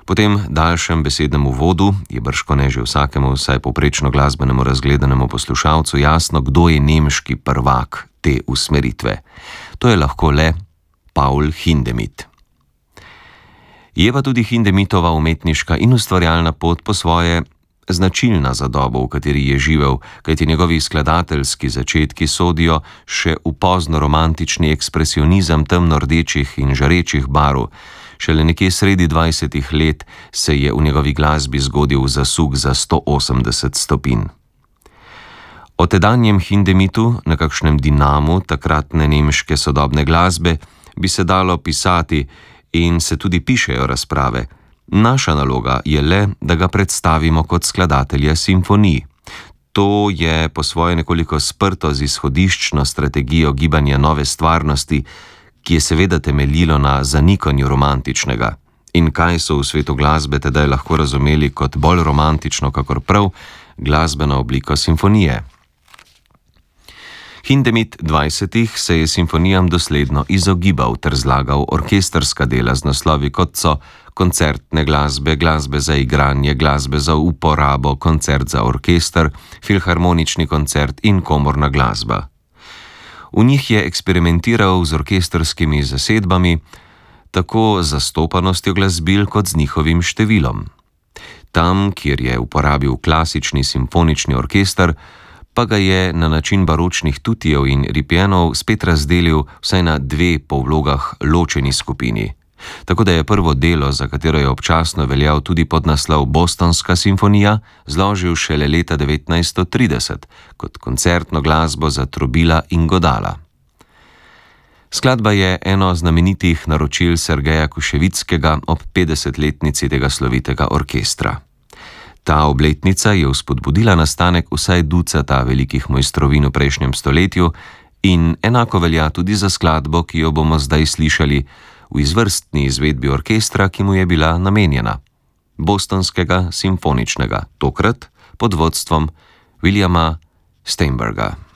Po tem daljšem besednem uvodu je bržkone že vsakemu, vsaj povprečno glasbenemu razgledanemu poslušalcu jasno, kdo je nemški prvak te usmeritve. To je lahko le Paul Hindemith. Je pa tudi Hindemitova umetniška in ustvarjalna pot po svoje značilna za dobo, v kateri je živel, kajti njegovi skladateljski začetki sodijo še v pozno-romantični ekspresionizem temno-rdečih in žarečih barv. Šele nekje sredi 20 let se je v njegovi glasbi zgodil zasuk za 180 stopinj. O tedanjem Hindemithu, nekakšnem dinamu takratne nemške sodobne glasbe, bi se dalo pisati in se tudi pišejo razprave. Naša naloga je le, da ga predstavimo kot skladatelja simfonij. To je po svoje nekoliko sprto z izhodiščno strategijo gibanja nove stvarnosti, ki je seveda temeljilo na zanikanju romantičnega. In kaj so v svetu glasbe tedaj lahko razumeli kot bolj romantično, kakor prav glasbeno obliko simfonije. Hindemith 20. se je simfonijam dosledno izogibal ter zlagal orkestrska dela z naslovi kot so koncertne glasbe, glasbe za igranje, glasbe za uporabo, koncert za orkester, filharmonični koncert in komorna glasba. V njih je eksperimentiral z orkestrskimi zasedbami, tako z zastopanostjo glasbil kot z njihovim številom. Tam, kjer je uporabil klasični simfonični orkester, pa ga je na način baročnih tutijev in ripienov spet razdelil vsaj na dve po vlogah ločeni skupini. Tako da je prvo delo, za katero je občasno veljal tudi podnaslov Bostonska simfonija, zložil šele leta 1930 kot koncertno glasbo za trobila in godala. Skladba je eno znamenitih naročil Sergeja Kuševickega ob 50-letnici tega slovitega orkestra. Ta obletnica je vzpodbudila nastanek vsaj ducata velikih mojstrovin v prejšnjem stoletju in enako velja tudi za skladbo, ki jo bomo zdaj slišali v izvrstni izvedbi orkestra, ki mu je bila namenjena, Bostonskega simfoničnega, tokrat pod vodstvom Williama Steinberga.